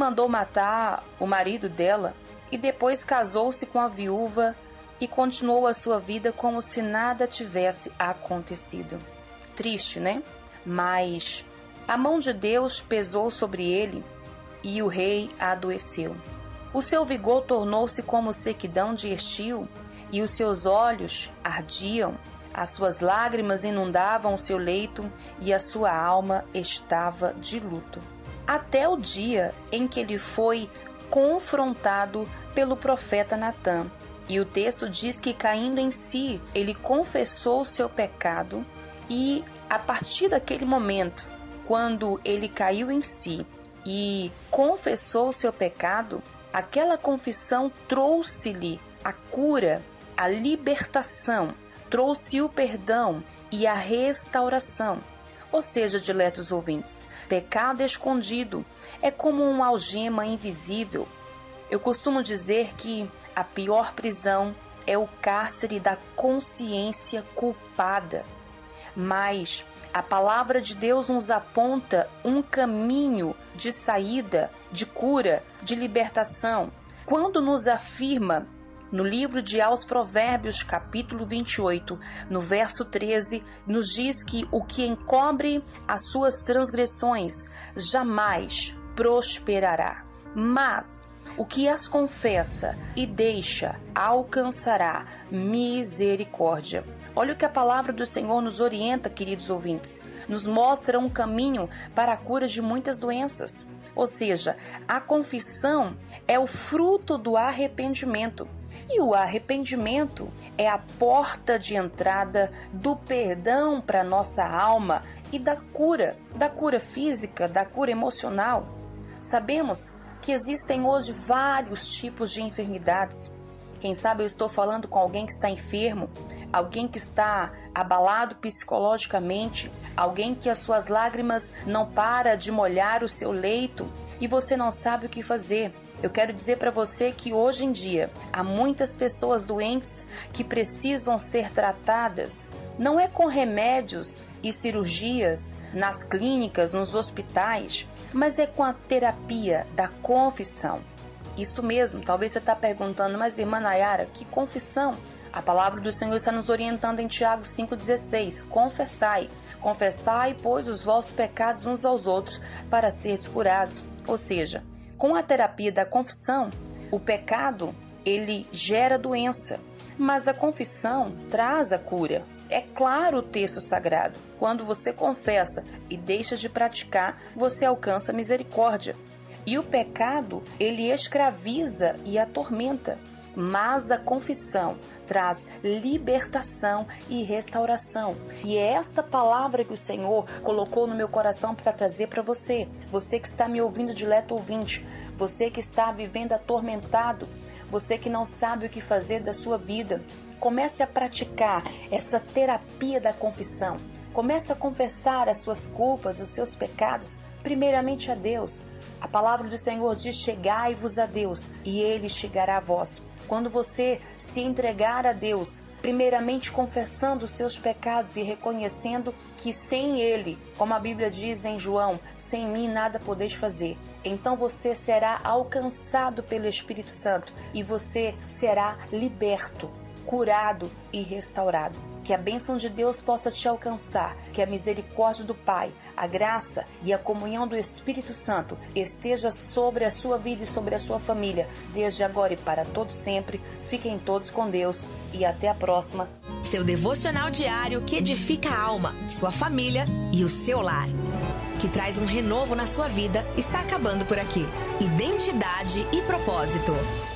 mandou matar o marido dela e depois casou-se com a viúva e continuou a sua vida como se nada tivesse acontecido. Triste, né? Mas a mão de Deus pesou sobre ele e o rei adoeceu. O seu vigor tornou-se como sequidão de estio e os seus olhos ardiam. As suas lágrimas inundavam o seu leito e a sua alma estava de luto. Até o dia em que ele foi confrontado pelo profeta Natã. E o texto diz que, caindo em si, ele confessou o seu pecado e, a partir daquele momento, quando ele caiu em si e confessou o seu pecado, aquela confissão trouxe-lhe a cura, a libertação, trouxe o perdão e a restauração. Ou seja, diletos ouvintes, pecado escondido é como uma algema invisível. Eu costumo dizer que a pior prisão é o cárcere da consciência culpada. Mas a palavra de Deus nos aponta um caminho de saída, de cura, de libertação. Quando nos afirma no livro de Aos Provérbios, capítulo 28, no verso 13, nos diz que o que encobre as suas transgressões jamais prosperará, mas o que as confessa e deixa alcançará misericórdia. Olha o que a palavra do Senhor nos orienta, queridos ouvintes. Nos mostra um caminho para a cura de muitas doenças. Ou seja, a confissão é o fruto do arrependimento. E o arrependimento é a porta de entrada do perdão para a nossa alma e da cura física, da cura emocional. Sabemos que existem hoje vários tipos de enfermidades. Quem sabe eu estou falando com alguém que está enfermo, alguém que está abalado psicologicamente, alguém que as suas lágrimas não param de molhar o seu leito e você não sabe o que fazer. Eu quero dizer para você que hoje em dia há muitas pessoas doentes que precisam ser tratadas. Não é com remédios e cirurgias nas clínicas, nos hospitais, mas é com a terapia da confissão. Isso mesmo, talvez você está perguntando, mas irmã Nayara, que confissão? A palavra do Senhor está nos orientando em Tiago 5,16. Confessai, pois, os vossos pecados uns aos outros para seres curados. Ou seja, com a terapia da confissão, o pecado, ele gera doença, mas a confissão traz a cura. É claro o texto sagrado. Quando você confessa e deixa de praticar, você alcança misericórdia. E o pecado, ele escraviza e atormenta. Mas a confissão traz libertação e restauração. E é esta palavra que o Senhor colocou no meu coração para trazer para você. Você que está me ouvindo, dileto ouvinte. Você que está vivendo atormentado. Você que não sabe o que fazer da sua vida. Comece a praticar essa terapia da confissão. Comece a confessar as suas culpas, os seus pecados, primeiramente a Deus. A palavra do Senhor diz: chegai-vos a Deus e Ele chegará a vós. Quando você se entregar a Deus, primeiramente confessando os seus pecados e reconhecendo que sem Ele, como a Bíblia diz em João, sem mim nada podeis fazer, então você será alcançado pelo Espírito Santo e você será liberto, curado e restaurado. Que a bênção de Deus possa te alcançar, que a misericórdia do Pai, a graça e a comunhão do Espírito Santo esteja sobre a sua vida e sobre a sua família, desde agora e para todo sempre. Fiquem todos com Deus e até a próxima. Seu devocional diário que edifica a alma, sua família e o seu lar, que traz um renovo na sua vida, está acabando por aqui. Identidade e propósito.